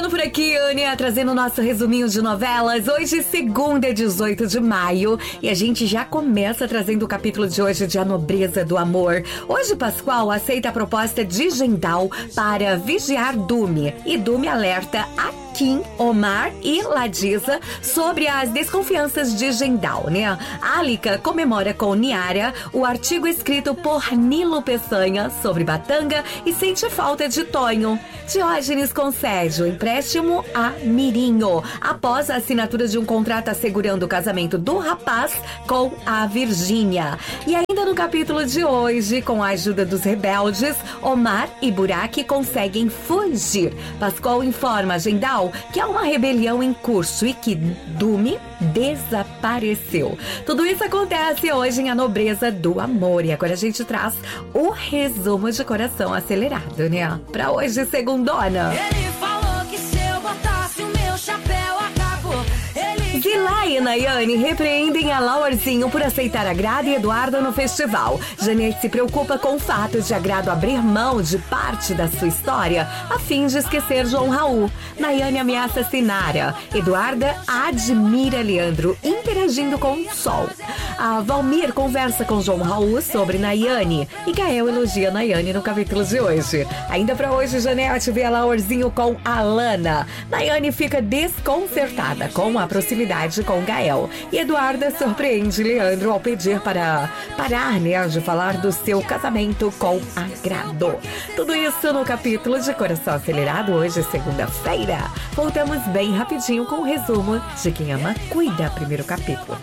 por aqui, Ania, trazendo o nosso resuminho de novelas. Hoje, segunda, 18 de maio, e a gente já começa trazendo o capítulo de hoje de A Nobreza do Amor. Hoje, Pascoal aceita a proposta de Gendal para vigiar Dume, e Dume alerta a Kim, Omar e Ladisa sobre as desconfianças de Gendal, né? Alika comemora com Niara o artigo escrito por Nilo Peçanha sobre Batanga e sente falta de Tonho. Diógenes concede o empréstimo a Mirinho após a assinatura de um contrato assegurando o casamento do rapaz com a Virgínia. E ainda no capítulo de hoje, com a ajuda dos rebeldes, Omar e Burak conseguem fugir. Pascoal informa Gendal que há uma rebelião em curso e que Dume desapareceu. Tudo isso acontece hoje em A Nobreza do Amor. E agora a gente traz o resumo de Coração Acelerado, né? Pra hoje, segundona. Ele falou que se eu botasse o meu chapéu, acabou. Zilá e Nayane repreendem a Laurzinho por aceitar Agrado e Eduardo no festival. Janete se preocupa com o fato de Agrado abrir mão de parte da sua história a fim de esquecer João Raul. Nayane ameaça Sinara. Eduarda admira Leandro interagindo com o Sol. A Valmir conversa com João Raul sobre Nayane e Gael elogia Nayane no capítulo de hoje. Ainda pra hoje, Janete vê a Laurzinho com a Lana. Nayane fica desconcertada com a proximidade com Gael. E Eduarda surpreende Leandro ao pedir para parar, né, de falar do seu casamento com Agrado. Tudo isso no capítulo de Coração Acelerado, hoje, segunda-feira. Voltamos bem rapidinho com o resumo de Quem Ama Cuida, primeiro capítulo.